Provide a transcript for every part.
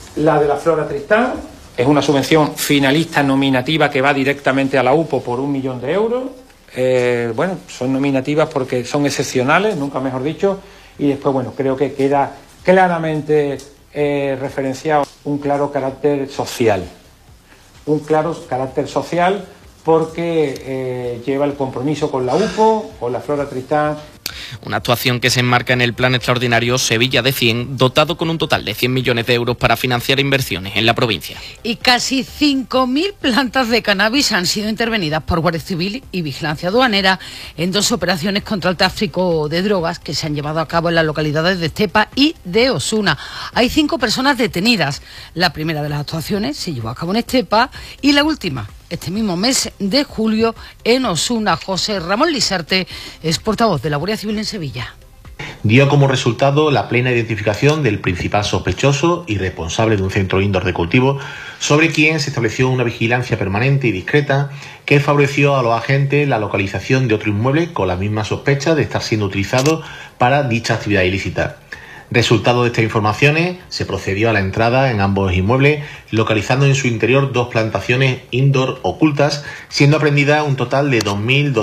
la de la Flora Tristán. Es una subvención finalista nominativa que va directamente a la UPO por 1 millón de euros. Bueno, son nominativas porque son excepcionales, nunca mejor dicho, y después, bueno, creo que queda claramente referenciado un claro carácter social. Un claro carácter social porque lleva el compromiso con la UPO, con la Flora Tristán. Una actuación que se enmarca en el Plan Extraordinario Sevilla de 100, dotado con un total de 100 millones de euros para financiar inversiones en la provincia. Y casi 5.000 plantas de cannabis han sido intervenidas por Guardia Civil y Vigilancia Aduanera en 2 operaciones contra el tráfico de drogas que se han llevado a cabo en las localidades de Estepa y de Osuna. Hay 5 personas detenidas. La primera de las actuaciones se llevó a cabo en Estepa y la última este mismo mes de julio en Osuna. José Ramón Lisarte es portavoz de la Guardia Civil en Sevilla. Dio como resultado la plena identificación del principal sospechoso y responsable de un centro indoor de cultivo, sobre quien se estableció una vigilancia permanente y discreta que favoreció a los agentes la localización de otro inmueble con la misma sospecha de estar siendo utilizado para dicha actividad ilícita. Resultado de estas informaciones, se procedió a la entrada en ambos inmuebles, localizando en su interior 2 plantaciones indoor ocultas, siendo aprendida un total de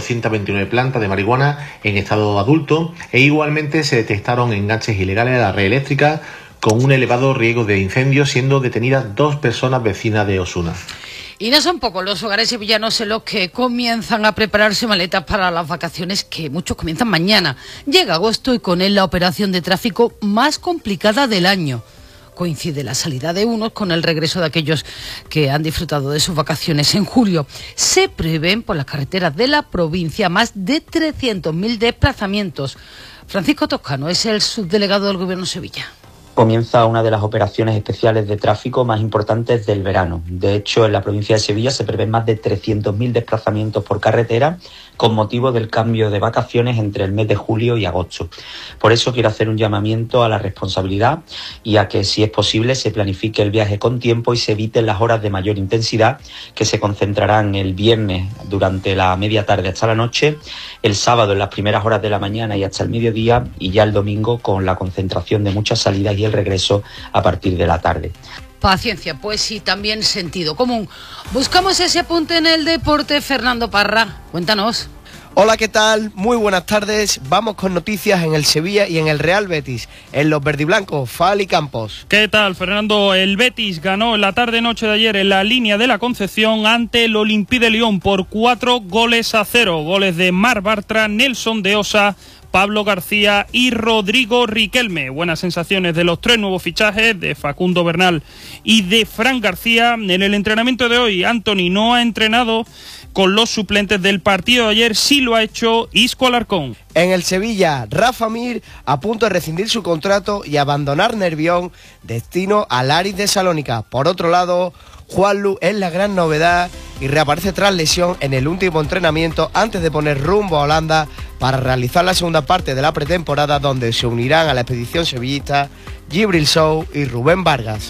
2.229 plantas de marihuana en estado adulto, e igualmente se detectaron enganches ilegales a la red eléctrica con un elevado riesgo de incendio, siendo detenidas 2 personas vecinas de Osuna. Y no son pocos los hogares sevillanos en los que comienzan a prepararse maletas para las vacaciones, que muchos comienzan mañana. Llega agosto y con él la operación de tráfico más complicada del año. Coincide la salida de unos con el regreso de aquellos que han disfrutado de sus vacaciones en julio. Se prevén por las carreteras de la provincia más de 300.000 desplazamientos. Francisco Toscano es el subdelegado del Gobierno de Sevilla. Comienza una de las operaciones especiales de tráfico más importantes del verano. De hecho, en la provincia de Sevilla se prevén más de 300.000 desplazamientos por carretera con motivo del cambio de vacaciones entre el mes de julio y agosto. Por eso quiero hacer un llamamiento a la responsabilidad y a que, si es posible, se planifique el viaje con tiempo y se eviten las horas de mayor intensidad, que se concentrarán el viernes durante la media tarde hasta la noche, el sábado en las primeras horas de la mañana y hasta el mediodía, y ya el domingo con la concentración de muchas salidas y el regreso a partir de la tarde. Paciencia, pues, y también sentido común. Buscamos ese apunte en el deporte. Fernando Parra, cuéntanos. Hola, ¿qué tal? Muy buenas tardes. Vamos con noticias en el Sevilla y en el Real Betis. En los verdiblancos, Fali Campos. ¿Qué tal, Fernando? El Betis ganó en la tarde-noche de ayer en la línea de la Concepción ante el Olympique de Lyon por 4-0. Goles de Marc Bartra, Nelson de Osa, Pablo García y Rodrigo Riquelme. Buenas sensaciones de los 3 nuevos fichajes, de Facundo Bernal y de Fran García. En el entrenamiento de hoy, Antony no ha entrenado con los suplentes del partido de ayer, sí lo ha hecho Isco Alarcón. En el Sevilla, Rafa Mir a punto de rescindir su contrato y abandonar Nervión, destino al Aris de Salónica. Por otro lado, Juanlu es la gran novedad y reaparece tras lesión en el último entrenamiento antes de poner rumbo a Holanda para realizar la segunda parte de la pretemporada, donde se unirán a la expedición sevillista Gibril Sou y Rubén Vargas.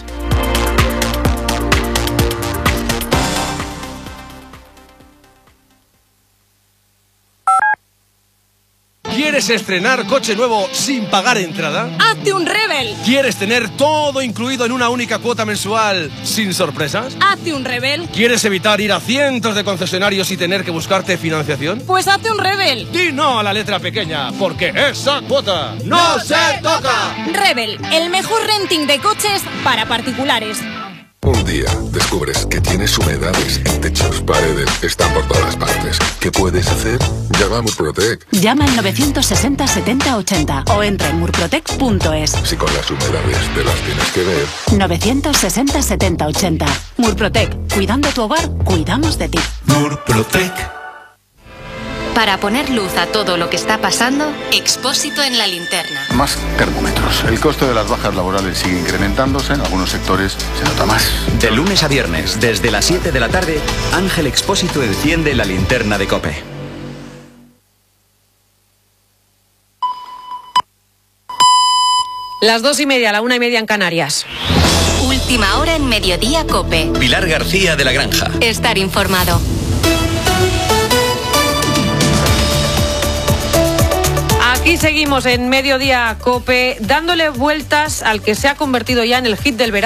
¿Quieres estrenar coche nuevo sin pagar entrada? ¡Hazte un Rebel! ¿Quieres tener todo incluido en una única cuota mensual sin sorpresas? ¡Hazte un Rebel! ¿Quieres evitar ir a cientos de concesionarios y tener que buscarte financiación? Pues hazte un Rebel. Di no a la letra pequeña, porque esa cuota no se toca. Rebel, el mejor renting de coches para particulares. Un día descubres que tienes humedades en techos, paredes, están por todas partes. ¿Qué puedes hacer? Llama a Murprotec. Llama al 960 70 80 o entra en murprotec.es. Si con las humedades te las tienes que ver. 960 70 80. Murprotec. Cuidando tu hogar, cuidamos de ti. Murprotec. Para poner luz a todo lo que está pasando, Expósito en la linterna. Más termómetros. El coste de las bajas laborales sigue incrementándose. En algunos sectores se nota más. De lunes a viernes, desde las 7 de la tarde, Ángel Expósito enciende la linterna de COPE. Las 2:30, la 1:30 en Canarias. Última hora en Mediodía COPE. Pilar García de la Granja. Estar informado. Aquí seguimos en Mediodía COPE, dándole vueltas al que se ha convertido ya en el hit del verano.